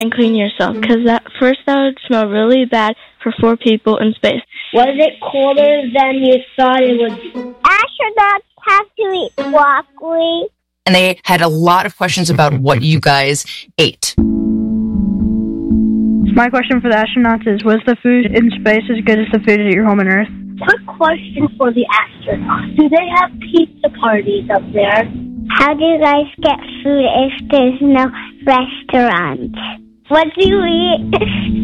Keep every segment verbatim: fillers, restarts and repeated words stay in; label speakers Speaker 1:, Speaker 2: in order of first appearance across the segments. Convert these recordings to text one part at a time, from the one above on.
Speaker 1: and clean yourself, because that first that would smell really bad for four people in space.
Speaker 2: Was it colder than you thought it would be? Astronauts have to eat broccoli.
Speaker 3: And they had a lot of questions about what you guys ate.
Speaker 4: My question for the astronauts is, was the food in space as good as the food at your home on Earth?
Speaker 2: Quick question for the astronauts. Do they have pizza parties up there? How do you guys get food if there's no restaurants? What do you eat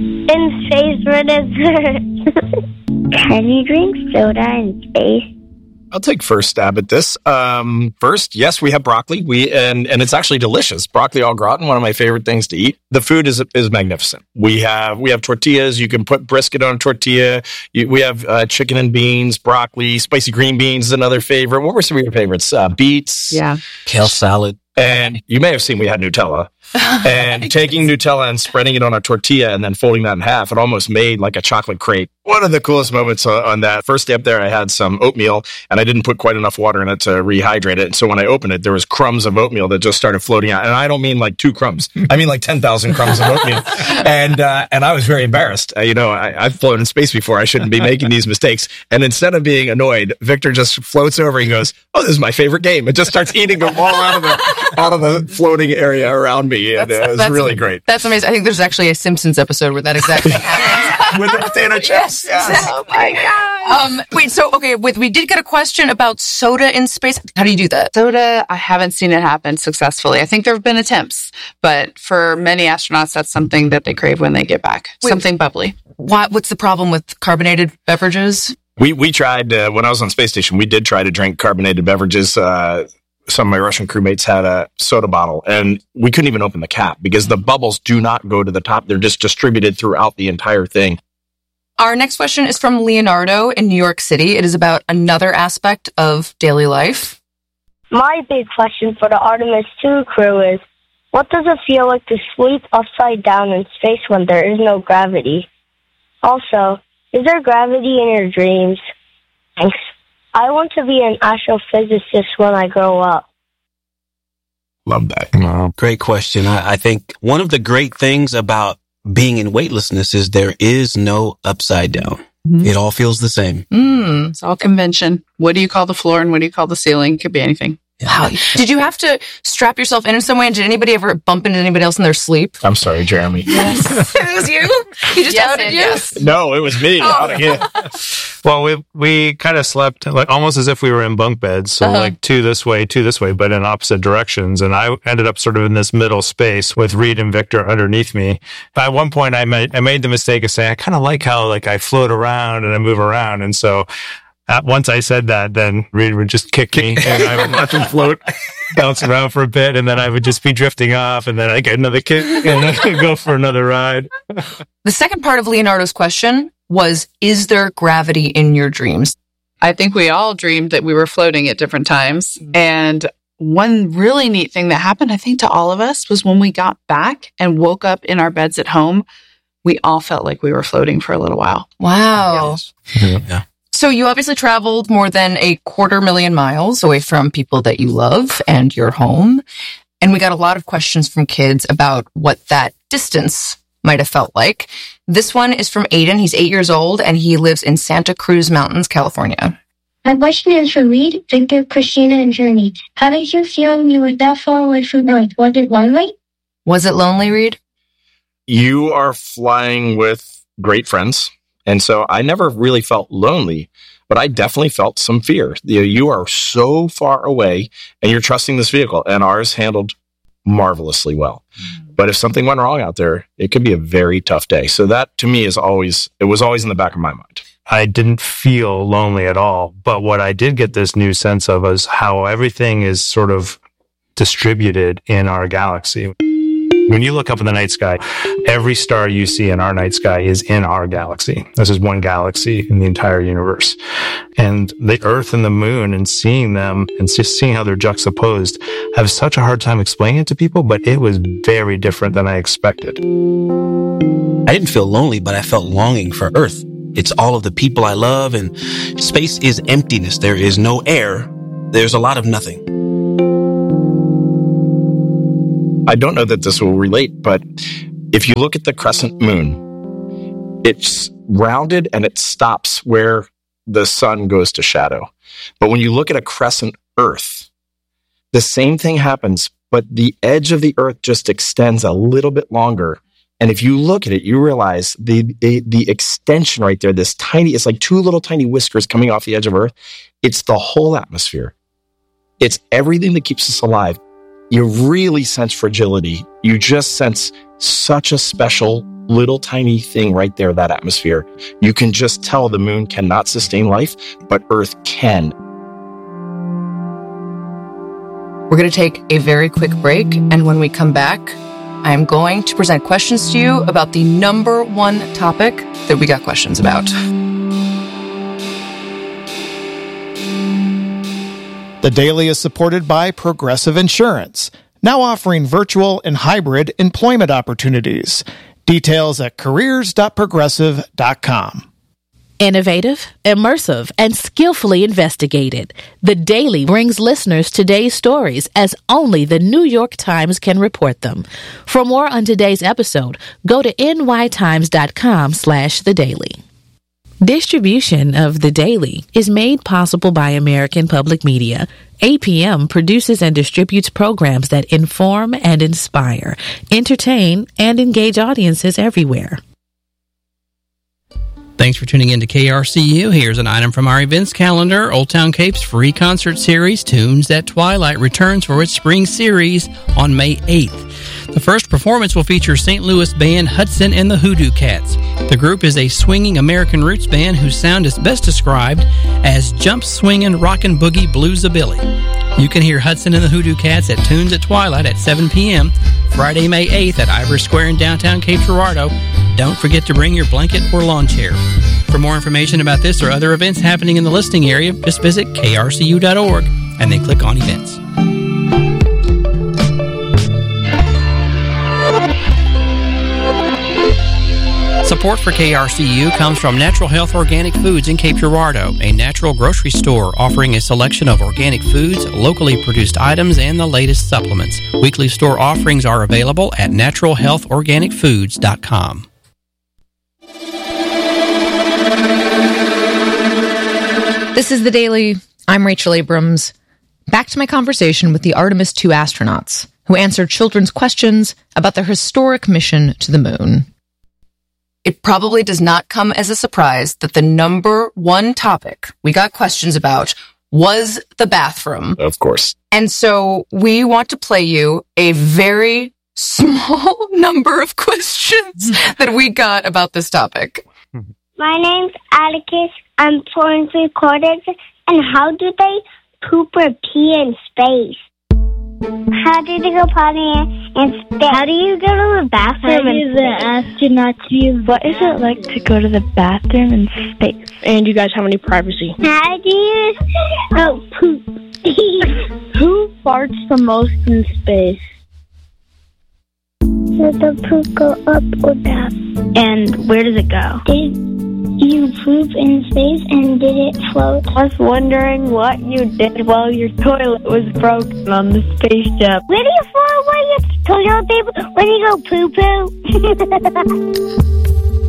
Speaker 2: in space for dessert? Can you drink soda in space?
Speaker 5: I'll take first stab at this. Um, first, yes, we have broccoli. We and and it's actually delicious. Broccoli au gratin, one of my favorite things to eat. The food is is magnificent. We have we have tortillas. You can put brisket on a tortilla. You, we have uh, chicken and beans, broccoli, spicy green beans is another favorite. What were some of your favorites? Uh, beets,
Speaker 6: yeah,
Speaker 7: kale salad.
Speaker 5: And you may have seen we had Nutella. And taking Nutella and spreading it on a tortilla and then folding that in half, it almost made like a chocolate crepe. One of the coolest moments on, on that first day up there, I had some oatmeal and I didn't put quite enough water in it to rehydrate it. And so when I opened it, there was crumbs of oatmeal that just started floating out. And I don't mean like two crumbs. I mean like ten thousand crumbs of oatmeal. And uh, and I was very embarrassed. Uh, you know, I, I've flown in space before. I shouldn't be making these mistakes. And instead of being annoyed, Victor just floats over and goes, "Oh, this is my favorite game." And just starts eating them all out of the, out of the floating area around me. And
Speaker 3: that's,
Speaker 5: it was
Speaker 3: that's,
Speaker 5: really great.
Speaker 3: That's amazing. I think there's actually a Simpsons episode where that exactly happens.
Speaker 5: With the potato chips.
Speaker 3: Yes. Oh my God. Um, wait, so, okay, with, we did get a question about soda in space. How do you do that?
Speaker 6: Soda, I haven't seen it happen successfully. I think there have been attempts, but for many astronauts, that's something that they crave when they get back. Wait, something bubbly.
Speaker 3: What, what's the problem with carbonated beverages?
Speaker 5: We, we tried, uh, when I was on space station, we did try to drink carbonated beverages. Uh, some of my Russian crewmates had a soda bottle and we couldn't even open the cap because the bubbles do not go to the top. They're just distributed throughout the entire thing.
Speaker 3: Our next question is from Leonardo in New York City. It is about another aspect of daily life.
Speaker 2: My big question for the Artemis two crew is, what does it feel like to sleep upside down in space when there is no gravity? Also, is there gravity in your dreams? Thanks. I want to be an astrophysicist when I grow up.
Speaker 5: Love that.
Speaker 7: Wow. Great question. I, I think one of the great things about being in weightlessness is there is no upside down. Mm-hmm. It all feels the same.
Speaker 6: Mm, it's all convention. What do you call the floor and what do you call the ceiling? Could be anything.
Speaker 3: Wow. Did you have to strap yourself in in some way? And did anybody ever bump into anybody else in their sleep?
Speaker 5: I'm sorry, Jeremy.
Speaker 3: Yes. It was you? He just
Speaker 6: yes,
Speaker 3: outed you?
Speaker 6: Yes.
Speaker 5: No, it was me. Oh. Yeah.
Speaker 8: Well, we we kind of slept like almost as if we were in bunk beds. So uh-huh. like two this way, two this way, but in opposite directions. And I ended up sort of in this middle space with Reed and Victor underneath me. At one point, I made, I made the mistake of saying, I kind of like how like I float around and I move around. And so Uh, once I said that, then Reed would just kick me and I would watch him float, bounce around for a bit, and then I would just be drifting off, and then I get another kick and I could go for another ride.
Speaker 3: The second part of Leonardo's question was, is there gravity in your dreams?
Speaker 6: I think we all dreamed that we were floating at different times. And one really neat thing that happened, I think, to all of us was when we got back and woke up in our beds at home, we all felt like we were floating for a little while.
Speaker 3: Wow.
Speaker 7: Yes. Yeah. yeah.
Speaker 3: So you obviously traveled more than a quarter million miles away from people that you love and your home. And we got a lot of questions from kids about what that distance might have felt like. This one is from Aiden. He's eight years old and he lives in Santa Cruz Mountains, California.
Speaker 9: My question is for Reed, Victor, Christina, and Journey. How did you feel when you were that far away from Earth? Was it lonely?
Speaker 3: Was it lonely, Reed?
Speaker 5: You are flying with great friends. And so I never really felt lonely, but I definitely felt some fear. You know, you are so far away and you're trusting this vehicle, and ours handled marvelously well. Mm. But if something went wrong out there, it could be a very tough day. So that to me is always, it was always in the back of my mind.
Speaker 8: I didn't feel lonely at all. But what I did get this new sense of is how everything is sort of distributed in our galaxy. When you look up in the night sky, every star you see in our night sky is in our galaxy. This is one galaxy in the entire universe. And the Earth and the Moon, and seeing them and just seeing how they're juxtaposed, I have such a hard time explaining it to people, but it was very different than I expected.
Speaker 7: I didn't feel lonely, but I felt longing for Earth. It's all of the people I love, and space is emptiness. There is no air. There's a lot of nothing.
Speaker 5: I don't know that this will relate, but If you look at the crescent moon, it's rounded and it stops where the sun goes to shadow. But when you look at a crescent Earth, the same thing happens, but the edge of the Earth just extends a little bit longer. And if you look at it, you realize the, the the extension right there, this tiny, it's like two little tiny whiskers coming off the edge of Earth. It's the whole atmosphere. It's everything that keeps us alive. You really sense fragility. You just sense such a special little tiny thing right there, that atmosphere. You can just tell the moon cannot sustain life, but Earth can.
Speaker 3: We're going to take a very quick break, and when we come back, I'm going to present questions to you about the number one topic that we got questions about.
Speaker 10: The Daily is supported by Progressive Insurance, now offering virtual and hybrid employment opportunities. Details at careers dot progressive dot com.
Speaker 11: Innovative, immersive, and skillfully investigated, The Daily brings listeners today's stories as only the New York Times can report them. For more on today's episode, go to n y times dot com slash the daily. Distribution of The Daily is made possible by American Public Media. A P M produces and distributes programs that inform and inspire, entertain, and engage audiences everywhere.
Speaker 12: Thanks for tuning in to K R C U. Here's an item from our events calendar. Old Town Cape's free concert series, Tunes at Twilight, returns for its spring series on May eighth. The first performance will feature Saint Louis band Hudson and the Hoodoo Cats. The group is a swinging American roots band whose sound is best described as jump swinging rockin' boogie bluesabilly. You can hear Hudson and the Hoodoo Cats at Tunes at Twilight at seven p.m. Friday, May eighth at Ivory Square in downtown Cape Girardeau. Don't forget to bring your blanket or lawn chair. For more information about this or other events happening in the listing area, just visit k r c u dot org and then click on events. Support for K R C U comes from Natural Health Organic Foods in Cape Girardeau, a natural grocery store offering a selection of organic foods, locally produced items, and the latest supplements. Weekly store offerings are available at natural health organic foods dot com.
Speaker 3: This is The Daily. I'm Rachel Abrams. Back to my conversation with the Artemis two astronauts, who answered children's questions about their historic mission to the moon. It probably does not come as a surprise that the number one topic we got questions about was the bathroom.
Speaker 5: Of course.
Speaker 3: And so we want to play you a very small number of questions that we got about this topic.
Speaker 2: My name's Atticus. I'm four and three quarters. And how do they poop or pee in space? How do they go potty in space? How do you go to the bathroom
Speaker 1: How
Speaker 2: in
Speaker 1: do the astronauts use What is it like to go to the bathroom in space? And you guys have any privacy?
Speaker 2: How do you oh, poop?
Speaker 1: Who farts the most in space?
Speaker 2: Does the poop go up or down?
Speaker 1: And where does it go?
Speaker 2: Did you poop in space and did it float?
Speaker 1: I was wondering what you did while your toilet was broken on the spaceship.
Speaker 2: Where do you throw away your toilet paper when you go poo-poo?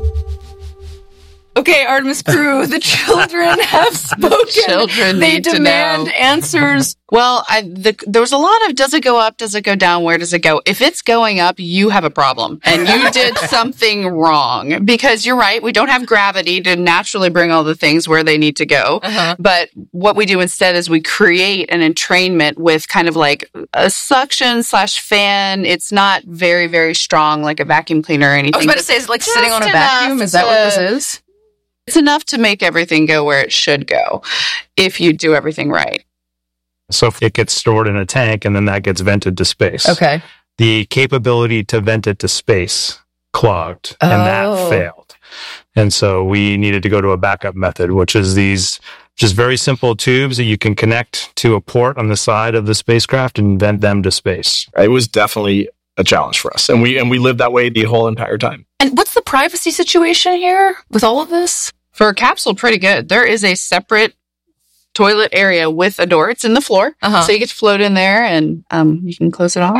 Speaker 3: Okay, Artemis crew, the children have spoken.
Speaker 6: Children
Speaker 3: they
Speaker 6: need to
Speaker 3: demand
Speaker 6: know.
Speaker 3: answers.
Speaker 6: Well, I, the, there was a lot of, does it go up? Does it go down? Where does it go? If it's going up, you have a problem and you did something wrong, because you're right. We don't have gravity to naturally bring all the things where they need to go.
Speaker 3: Uh-huh.
Speaker 6: But what we do instead is we create an entrainment with kind of like a suction slash fan. It's not very, very strong, like a vacuum cleaner or anything.
Speaker 3: I was about to say, is it like sitting on a vacuum? Is that what this is?
Speaker 6: It's enough to make everything go where it should go if you do everything right.
Speaker 8: So if it gets stored in a tank and then that gets vented to space.
Speaker 3: Okay.
Speaker 8: The capability to vent it to space clogged and
Speaker 3: Oh.
Speaker 8: that failed. And so we needed to go to a backup method, which is these just very simple tubes that you can connect to a port on the side of the spacecraft and vent them to space.
Speaker 5: It was definitely a challenge for us. And we and we lived that way the whole entire time.
Speaker 3: And what's the privacy situation here with all of this?
Speaker 6: For a capsule, pretty good. There is a separate toilet area with a door. It's in the floor.
Speaker 3: Uh-huh.
Speaker 6: So you get to float in there and um, you can close it off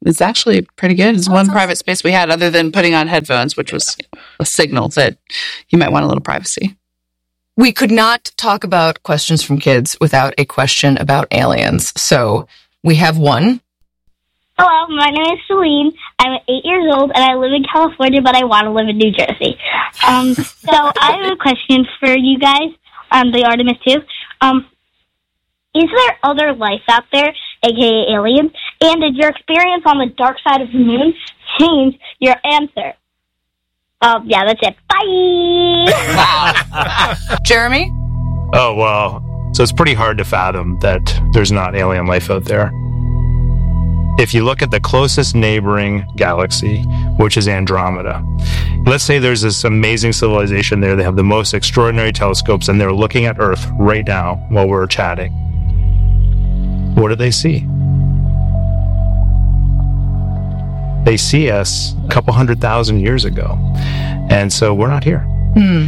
Speaker 6: it's actually pretty good. It's one private space we had other than putting on headphones, which was a signal that you might want a little privacy.
Speaker 3: We could not talk about questions from kids without a question about aliens. So we have one.
Speaker 2: Hello, my name is Celine. I'm eight years old, and I live in California, but I want to live in New Jersey. Um, so I have a question for you guys on the Artemis two. Um, is there other life out there, aka aliens? And did your experience on the dark side of the moon change your answer? Um, yeah, that's it. Bye!
Speaker 3: Wow. Jeremy?
Speaker 8: Oh, well, so it's pretty hard to fathom that there's not alien life out there. If you look at the closest neighboring galaxy, which is Andromeda, let's say there's this amazing civilization there. They have the most extraordinary telescopes, and they're looking at Earth right now while we're chatting. What do they see? They see us a couple hundred thousand years ago. And so we're not here.
Speaker 3: Hmm.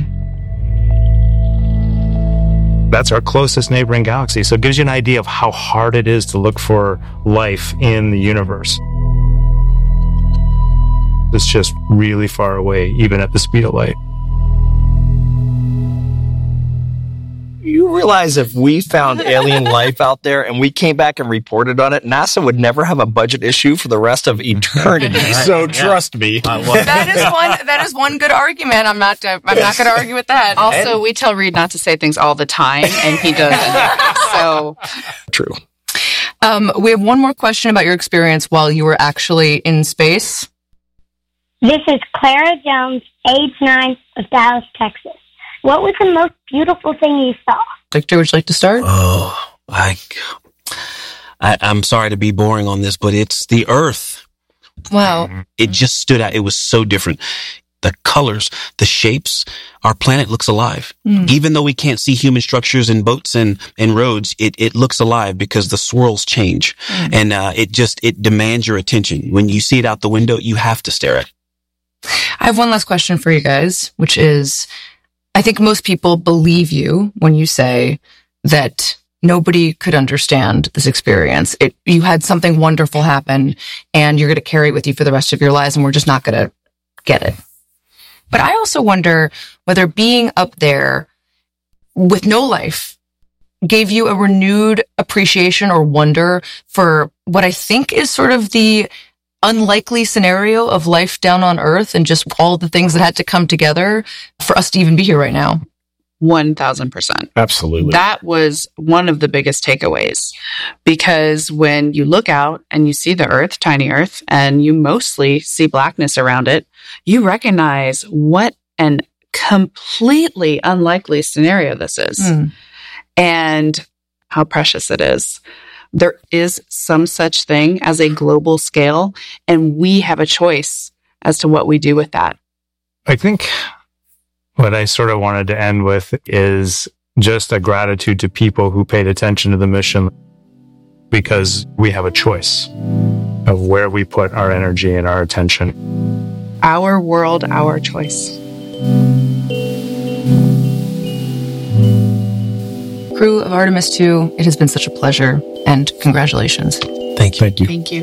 Speaker 8: That's our closest neighboring galaxy. So it gives you an idea of how hard it is to look for life in the universe. It's just really far away, even at the speed of light.
Speaker 5: You realize if we found alien life out there and we came back and reported on it, NASA would never have a budget issue for the rest of eternity. So yeah. Trust me.
Speaker 3: Uh, well. That is one. That is one good argument. I'm not. Uh, I'm not going to argue with that.
Speaker 6: Also, and we tell Reed not to say things all the time, and he doesn't. So
Speaker 5: true.
Speaker 3: Um, we have one more question about your experience while you were actually in space.
Speaker 2: This is Clara Jones, age nine, of Dallas, Texas. What was the most beautiful thing you saw?
Speaker 3: Victor, would you like to start?
Speaker 7: Oh, I, I, I'm sorry to be boring on this, but it's the Earth.
Speaker 3: Wow.
Speaker 7: It just stood out. It was so different. The colors, the shapes, our planet looks alive. Mm. Even though we can't see human structures and boats and, and roads, it, it looks alive because the swirls change. Mm. And uh, it just, it demands your attention. When you see it out the window, you have to stare at it.
Speaker 3: I have one last question for you guys, which is, I think most people believe you when you say that nobody could understand this experience. It, you had something wonderful happen and you're going to carry it with you for the rest of your lives and we're just not going to get it. But I also wonder whether being up there with no life gave you a renewed appreciation or wonder for what I think is sort of the unlikely scenario of life down on Earth and just all the things that had to come together for us to even be here right now.
Speaker 6: one thousand percent.
Speaker 5: Absolutely.
Speaker 6: That was one of the biggest takeaways, because when you look out and you see the Earth, tiny Earth, and you mostly see blackness around it, you recognize what an completely unlikely scenario this is mm. and how precious it is. There is some such thing as a global scale, and we have a choice as to what we do with that.
Speaker 8: I think what I sort of wanted to end with is just a gratitude to people who paid attention to the mission, because we have a choice of where we put our energy and our attention.
Speaker 6: Our world, our choice.
Speaker 3: Crew of Artemis two, it has been such a pleasure, and congratulations.
Speaker 7: Thank you.
Speaker 8: Thank you.
Speaker 6: Thank you.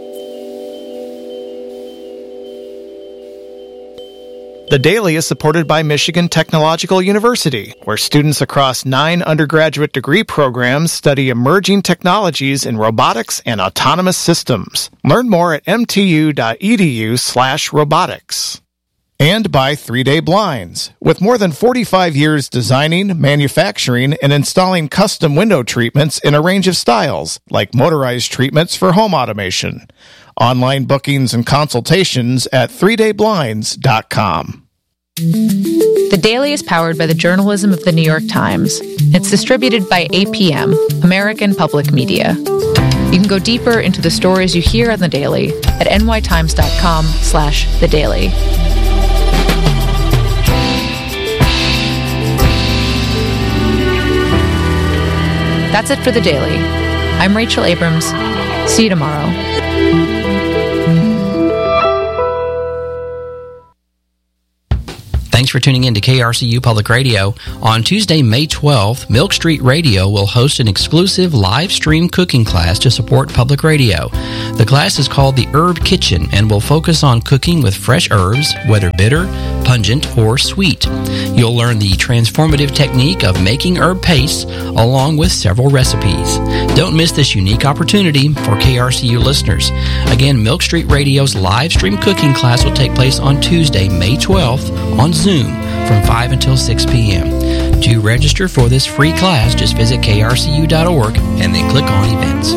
Speaker 10: The Daily is supported by Michigan Technological University, where students across nine undergraduate degree programs study emerging technologies in robotics and autonomous systems. Learn more at mtu.edu slash robotics. And by Three Day Blinds. With more than forty-five years designing, manufacturing, and installing custom window treatments in a range of styles, like motorized treatments for home automation. Online bookings and consultations at three day blinds dot com.
Speaker 11: The Daily is powered by the journalism of the New York Times. It's distributed by A P M, American Public Media. You can go deeper into the stories you hear on The Daily at nytimes.com slash The Daily. That's it for The Daily. I'm Rachel Abrams. See you tomorrow.
Speaker 12: Thanks Thanks for tuning in to K R C U Public Radio. On Tuesday, May twelfth, Milk Street Radio will host an exclusive live stream cooking class to support public radio. The class is called the Herb Kitchen and will focus on cooking with fresh herbs, whether bitter, pungent, or sweet. You'll learn the transformative technique of making herb pastes along with several recipes. Don't miss this unique opportunity for K R C U listeners. Again, Milk Street Radio's live stream cooking class will take place on Tuesday, May twelfth on Zoom from five until six p.m. To register for this free class, just visit K R C U dot org and then click on events.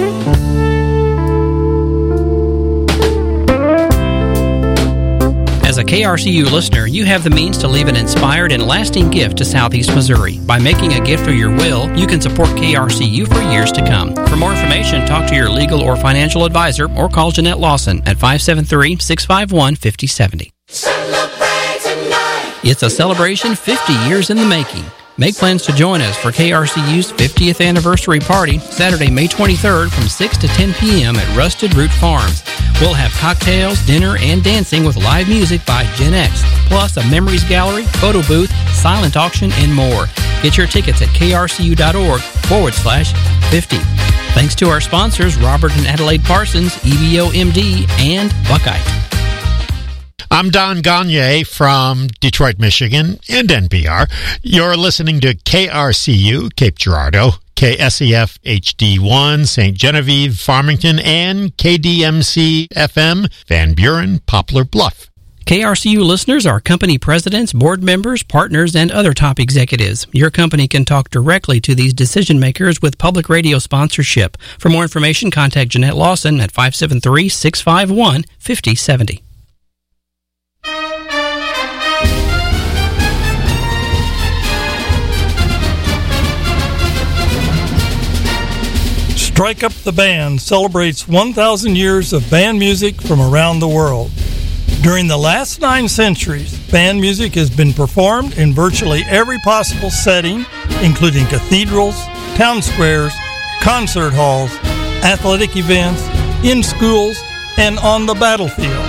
Speaker 12: As a K R C U listener, you have the means to leave an inspired and lasting gift to Southeast Missouri. By making a gift through your will, you can support K R C U for years to come. For more information, talk to your legal or financial advisor or call Jeanette Lawson at five seven three, six five one, five zero seven zero. It's a celebration fifty years in the making. Make plans to join us for K R C U's fiftieth anniversary party, Saturday, May twenty-third from six to ten p.m. at Rusted Root Farms. We'll have cocktails, dinner, and dancing with live music by Gen X, plus a memories gallery, photo booth, silent auction, and more. Get your tickets at krcu.org forward slash 50. Thanks to our sponsors, Robert and Adelaide Parsons, E V O M D, and Buckeye.
Speaker 13: I'm Don Gagne from Detroit, Michigan, and N P R. You're listening to K R C U, Cape Girardeau, K S E F H D one, Saint Genevieve, Farmington, and K D M C F M, Van Buren, Poplar Bluff.
Speaker 12: K R C U listeners are company presidents, board members, partners, and other top executives. Your company can talk directly to these decision makers with public radio sponsorship. For more information, contact Jeanette Lawson at five seven three, six five one, five zero seven zero.
Speaker 14: Strike Up the Band celebrates one thousand years of band music from around the world. During the last nine centuries, band music has been performed in virtually every possible setting, including cathedrals, town squares, concert halls, athletic events, in schools, and on the battlefield.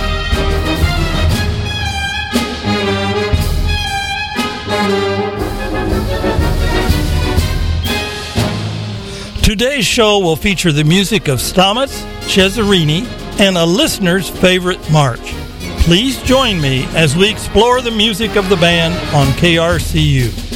Speaker 14: Today's show will feature the music of Stamets, Cesarini, and a listener's favorite march. Please join me as we explore the music of the band on K R C U.